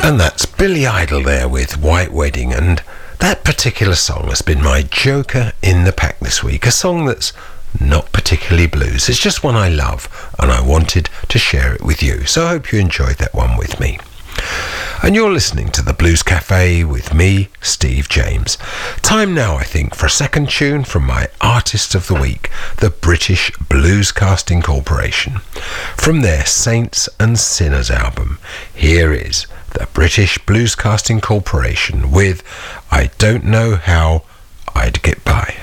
And that's Billy Idol there with White Wedding, and that particular song has been my joker in the pack this week. A song that's not particularly blues. It's just one I love, and I wanted to share it with you. So I hope you enjoyed that one with me. And you're listening to the Blues Cafe with me, Steve James. Time now, I think, for a second tune from my Artist of the Week, the British Bluescasting Corporation. From their Saints and Sinners album, here is the British Bluescasting Corporation with I Don't Know How I'd Get By.